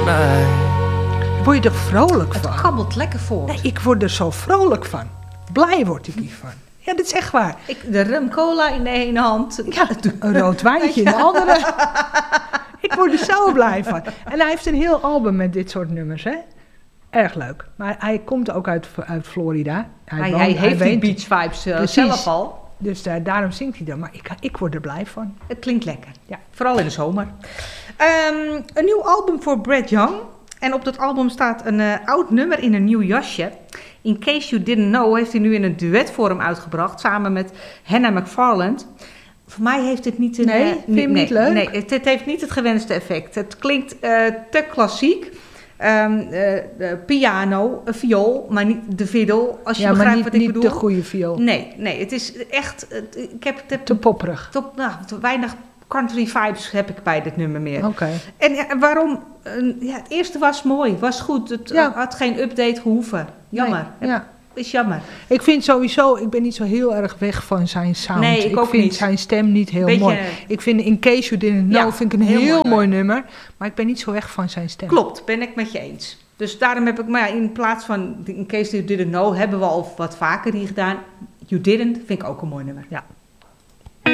Daar word je er vrolijk van. Het kabbelt lekker voort. Nee, ik word er zo vrolijk van. Blij word ik hiervan. Ja, dat is echt waar. De rum cola in de ene hand. Ja, een rood wijntje in de andere. Ik word er zo blij van. En hij heeft een heel album met dit soort nummers, hè. Erg leuk. Maar hij komt ook uit Florida. Hij heeft die beach vibes zelf al. Dus daarom zingt hij dan. Maar ik word er blij van. Het klinkt lekker. Ja. Vooral in de zomer. Een nieuw album voor Brad Young. En op dat album staat een oud nummer in een nieuw jasje. In Case You Didn't Know heeft hij nu in een duetvorm uitgebracht. Samen met Hannah McFarland. Voor mij heeft het niet een... Nee, vind je hem niet leuk? Nee, het heeft niet het gewenste effect. Het klinkt te klassiek. Piano, een viool, maar niet de fiddle. Als je begrijpt wat ik bedoel. Niet de goede viool. Nee, het is echt... Te popperig. Te weinig country vibes heb ik bij dit nummer meer. Oké. En waarom? Het eerste was mooi, was goed. Het had geen update gehoeven. Jammer. Nee, ja. Is jammer. Ik vind sowieso, ik ben niet zo heel erg weg van zijn sound. Nee, ik ook vind niet. zijn stem niet heel Beetje, mooi. Ik vind In Case You Didn't Know vind ik een heel mooi nummer. Maar ik ben niet zo weg van zijn stem. Klopt, ben ik met je eens. Dus daarom heb ik, maar in plaats van In Case You Didn't Know, hebben we al wat vaker hier gedaan. You Didn't vind ik ook een mooi nummer. Ja.